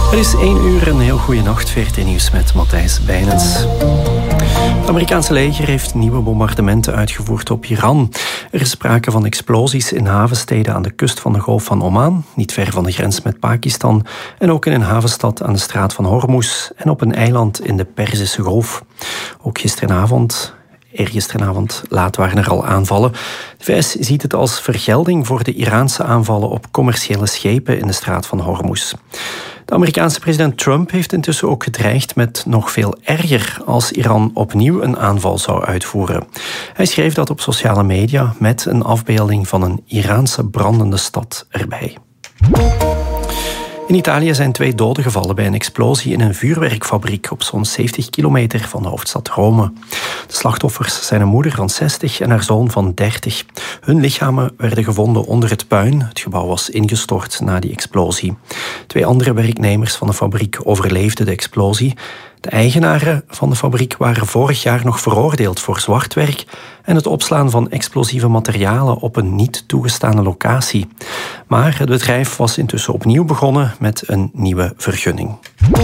Het is 1 uur, een heel goede nacht. VRT Nieuws met Matthijs Bijnens. Het Amerikaanse leger heeft nieuwe bombardementen uitgevoerd op Iran. Er is sprake van explosies in havensteden aan de kust van de Golf van Oman, niet ver van de grens met Pakistan, en ook in een havenstad aan de straat van Hormuz en op een eiland in de Perzische Golf. Ook eergisteravond laat waren er al aanvallen. De VS ziet het als vergelding voor de Iraanse aanvallen op commerciële schepen in de straat van Hormuz. De Amerikaanse president Trump heeft intussen ook gedreigd met nog veel erger als Iran opnieuw een aanval zou uitvoeren. Hij schreef dat op sociale media met een afbeelding van een Iraanse brandende stad erbij. In Italië zijn 2 doden gevallen bij een explosie in een vuurwerkfabriek op zo'n 70 kilometer van de hoofdstad Rome. De slachtoffers zijn een moeder van 60 en haar zoon van 30. Hun lichamen werden gevonden onder het puin. Het gebouw was ingestort na die explosie. 2 andere werknemers van de fabriek overleefden de explosie. De eigenaren van de fabriek waren vorig jaar nog veroordeeld voor zwartwerk en het opslaan van explosieve materialen op een niet toegestane locatie. Maar het bedrijf was intussen opnieuw begonnen met een nieuwe vergunning.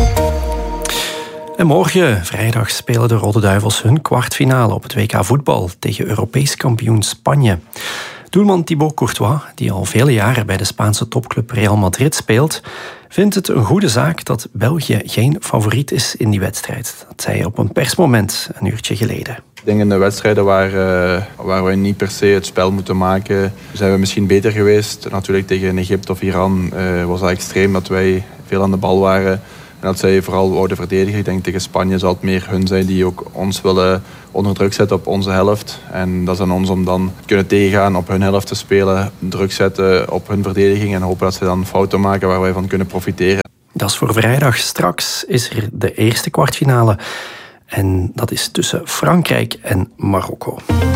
En morgen, vrijdag, spelen de Rode Duivels hun kwartfinale op het WK voetbal tegen Europees kampioen Spanje. Doelman Thibaut Courtois, die al vele jaren bij de Spaanse topclub Real Madrid speelt, vindt het een goede zaak dat België geen favoriet is in die wedstrijd. Dat zei hij op een persmoment een uurtje geleden. Ik denk in de wedstrijden waar we niet per se het spel moeten maken, zijn we misschien beter geweest. Natuurlijk tegen Egypte of Iran was dat extreem dat wij veel aan de bal waren. En dat zij vooral wouden verdedigen. Ik denk tegen Spanje zal het meer hun zijn die ook ons willen onder druk zetten op onze helft. En dat is aan ons om dan te kunnen tegengaan, op hun helft te spelen, druk zetten op hun verdediging en hopen dat ze dan fouten maken waar wij van kunnen profiteren. Dat is voor vrijdag. Straks is er de eerste kwartfinale. En dat is tussen Frankrijk en Marokko.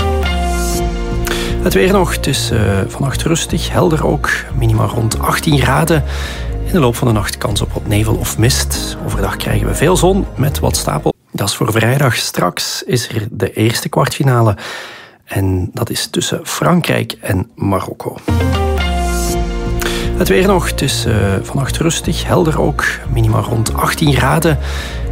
Het weer nog. Het is vannacht rustig, helder ook. Minima rond 18 graden. In de loop van de nacht kans op wat nevel of mist. Overdag krijgen we veel zon met wat stapel. Dat is voor vrijdag. Straks is er de eerste kwartfinale. En dat is tussen Frankrijk en Marokko. Het weer nog. Het is vannacht rustig, helder ook. Minima rond 18 graden.